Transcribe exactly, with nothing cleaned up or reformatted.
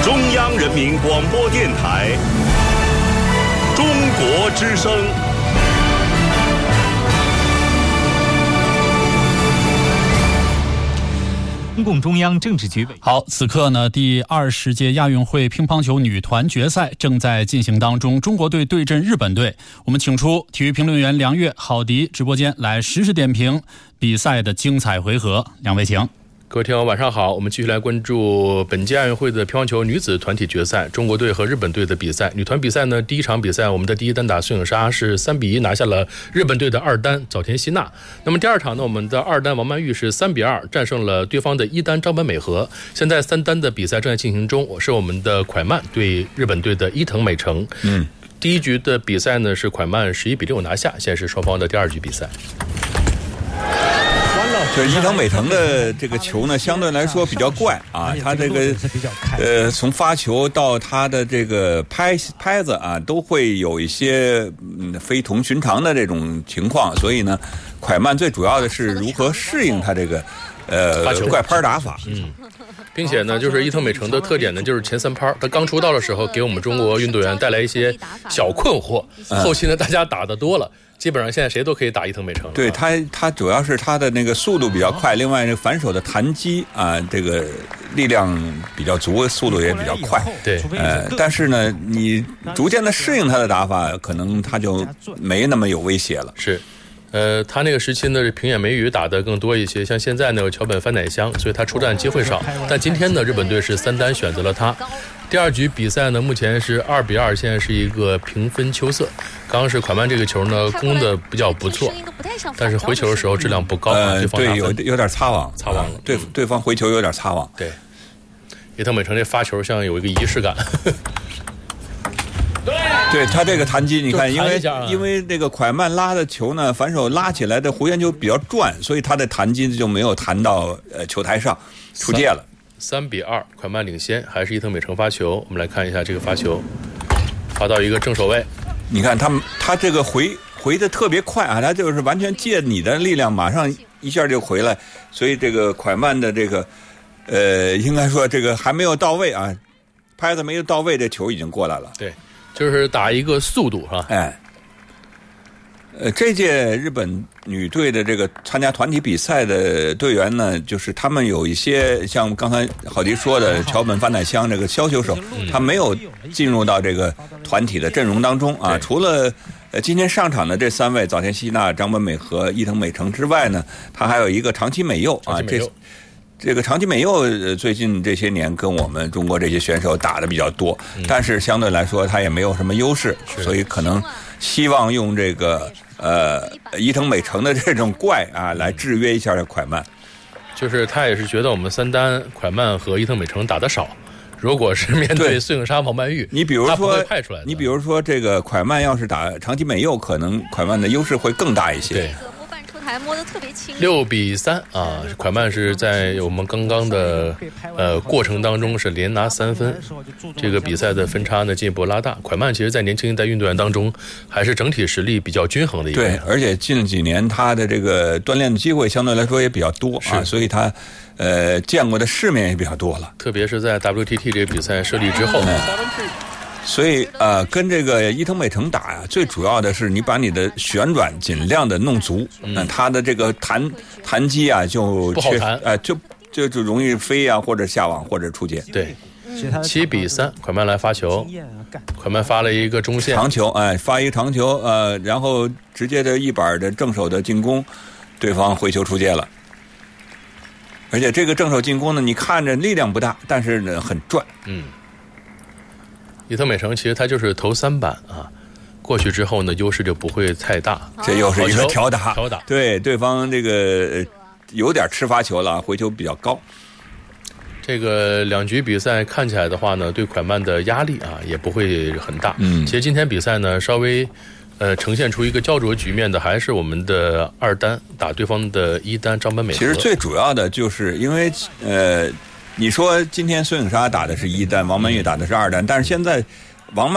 中央人民广播电台中国之声。 中共中央政治局委好，此刻呢，第二十届亚运会乒乓球女团决赛正在进行当中，中国队对阵日本队。我们请出体育评论员梁月、郝迪直播间来实时点评比赛的精彩回合。两位请。 各位听友晚上好，我们继续来关注本届亚运会的乒乓球女子团体决赛，中国队和日本队的比赛。女团比赛呢，第一场比赛我们的第一单打孙颖莎是三比一拿下了日本队的二单早田希娜。那么第二场呢，我们的二单王曼玉是三比二战胜了对方的一单张本美和。现在三单的比赛正在进行中，是我们的蒯曼对日本队的伊藤美诚。嗯，第一局的比赛呢是蒯曼十一比六拿下，现在是双方的第二局比赛。 就是伊藤美诚的这个球呢，相对来说比较怪啊，他这个呃，从发球到他的这个拍拍子啊，都会有一些嗯非同寻常的这种情况，所以呢，蒯曼最主要的是如何适应他这个呃怪拍打法。 嗯。并且呢，就是伊藤美诚的特点呢，就是前三拍。他刚出道的时候，给我们中国运动员带来一些小困惑。后期呢，大家打得多了，基本上现在谁都可以打伊藤美诚了。 对他，他主要是他的那个速度比较快，另外那个反手的弹击啊，这个力量比较足，速度也比较快。 对， 呃，但是呢，你逐渐的适应他的打法，可能他就没那么有威胁了。 是。呃，他那个时期呢，平野美宇打得更多一些，像现在呢有桥本帆乃香，所以他出战机会少。但今天呢，日本队是三单选择了他。第二局比赛呢，目前是二比二，现在是一个平分秋色。刚刚是蒯曼这个球呢攻的比较不错，但是回球的时候质量不高。 呃，对，有有点擦网， 擦网了。 对，对方回球有点擦网。 对，伊藤美诚这发球像有一个仪式感。 对他这个弹击，你看，因为因为这个蒯曼拉的球呢，反手拉起来的弧线就比较转，所以他的弹击就没有弹到呃球台上，出界了。 三比二，蒯曼领先，还是伊藤美诚发球。我们来看一下这个发球，发到一个正手位。 你看他他这个回回的特别快啊，他就是完全借你的力量，马上一下就回来，所以这个蒯曼的这个呃，应该说这个还没有到位啊，拍子没有到位，这球已经过来了。 对。就是打一个速度是吧？ 哎，呃，这届日本女队的这个参加团体比赛的队员呢，就是他们有一些像刚才郝迪说的桥本帆乃香这个削球手，嗯、他没有进入到这个团体的阵容当中啊。除了呃今天上场的这三位早田希娜、张本美和伊藤美诚之外呢，他还有一个长崎美柚啊，这。这个长崎美柚最近这些年跟我们中国这些选手打的比较多，嗯、但是相对来说他也没有什么优势，所以可能希望用这个呃伊藤美诚的这种怪啊来制约一下蒯曼。 就是他也是觉得我们三单蒯曼和伊藤美诚打得少，如果是面对孙颖莎、王曼玉， 你比如说派出来的， 你比如说这个蒯曼要是打长崎美柚，可能蒯曼的优势会更大一些。 对。 还摸得特别轻， 六比三啊！蒯曼是在我们刚刚的呃过程当中是连拿三分，这个比赛的分差呢进一步拉大。蒯曼其实在年轻一代运动员当中还是整体实力比较均衡的一个人， 对，而且近几年他的这个锻炼的机会相对来说也比较多啊，所以他呃见过的世面也比较多了， 特别是在 W T T 这个比赛设立之后。嗯所以呃，跟这个伊藤美诚打呀，最主要的是你把你的旋转尽量的弄足，嗯，他的这个弹弹击啊就不好弹， 呃，就就就容易飞啊，或者下网或者出界。 对，七比三，蒯曼来发球，蒯曼发了一个中线长球，哎，发一个长球，呃，然后直接的一板的正手的进攻，对方回球出界了。而且这个正手进攻呢，你看着力量不大，但是呢很转， 嗯。伊藤美诚其实他就是投三板啊，过去之后呢，优势就不会太大。 这又是一个调打， 调打， 对对方这个有点吃发球了，回球比较高。 这个两局比赛看起来的话呢，对蒯曼的压力啊也不会很大。嗯，其实今天比赛呢，稍微呃呈现出一个焦灼局面的，还是我们的二单打对方的一单张本美和。 其实最主要的就是因为呃。你说今天孙颖莎打的是一单，王曼玉打的是二单，但是现在王曼